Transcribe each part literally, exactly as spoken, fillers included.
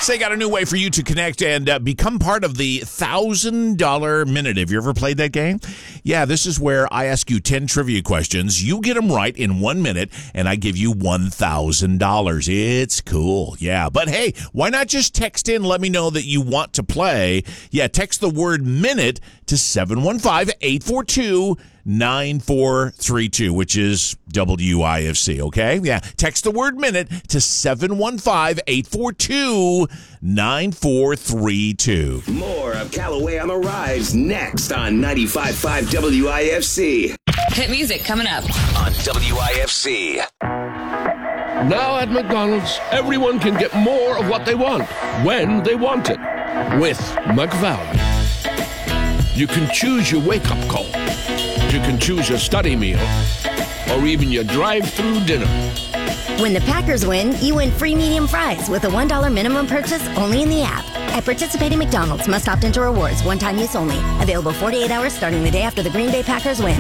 Say, got a new way for you to connect and uh, become part of the one thousand dollar Minute. Have you ever played that game? Yeah, this is where I ask you ten trivia questions. You get them right in one minute, and I give you one thousand dollars. It's cool. Yeah, but hey, why not just text in, let me know that you want to play. Yeah, text the word minute to seven one five, eight four two, nine four three two, which is W I F C, okay? Yeah, text the word minute to seven one five, eight four two, nine four three two. More of Callaway on the Rise next on ninety-five point five W I F C. Hit music coming up on W I F C. Now at McDonald's, everyone can get more of what they want, when they want it, with McValue. You can choose your wake-up call. You can choose your study meal, or even your drive-through dinner. When the Packers win, you win free medium fries with a one dollar minimum purchase only in the app. At participating McDonald's, must opt into rewards, one-time use only. Available forty-eight hours starting the day after the Green Bay Packers win.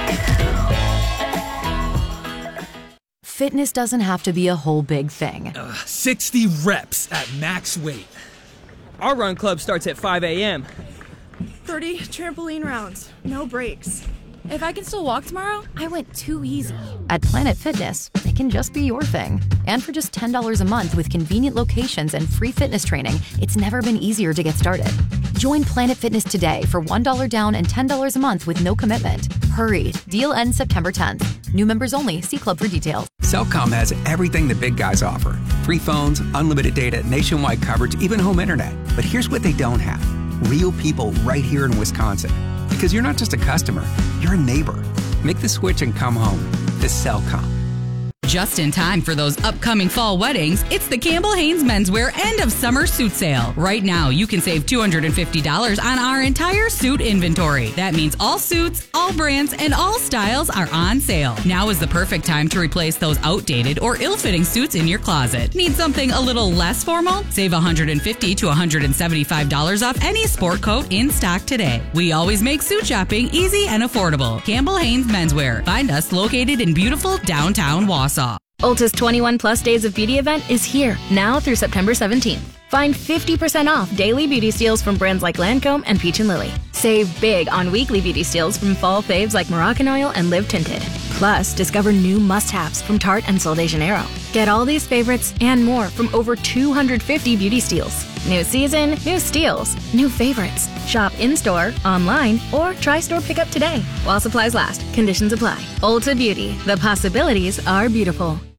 Fitness doesn't have to be a whole big thing. Uh, sixty reps at max weight. Our run club starts at five a.m. thirty trampoline rounds, no breaks. If I can still walk tomorrow, I went too easy. At Planet Fitness, it can just be your thing. And for just ten dollars a month with convenient locations and free fitness training, it's never been easier to get started. Join Planet Fitness today for one dollar down and ten dollars a month with no commitment. Hurry, deal ends September tenth. New members only. See club for details. Cellcom has everything the big guys offer. Free phones, unlimited data, nationwide coverage, even home internet. But here's what they don't have. Real people right here in Wisconsin. Because you're not just a customer, you're a neighbor. Make the switch and come home to Cellcom. just in time for those upcoming fall weddings. It's the Campbell Hanes Menswear End of Summer Suit Sale. Right now, you can save two hundred fifty dollars on our entire suit inventory. That means all suits, all brands, and all styles are on sale. Now is the perfect time to replace those outdated or ill-fitting suits in your closet. Need something a little less formal? Save one hundred fifty dollars to one hundred seventy-five dollars off any sport coat in stock today. We always make suit shopping easy and affordable. Campbell Hanes Menswear. Find us located in beautiful downtown Wausau. Ulta's twenty-one plus Days of Beauty event is here, now through September seventeenth. Find fifty percent off daily beauty steals from brands like Lancome and Peach and Lily. Save big on weekly beauty steals from fall faves like Moroccan Oil and Live Tinted. Plus, discover new must-haves from Tarte and Sol de Janeiro. Get all these favorites and more from over two hundred fifty beauty steals. New season, new steals, new favorites. Shop in-store, online, or try store pickup today. While supplies last, conditions apply. Ulta Beauty, the possibilities are beautiful.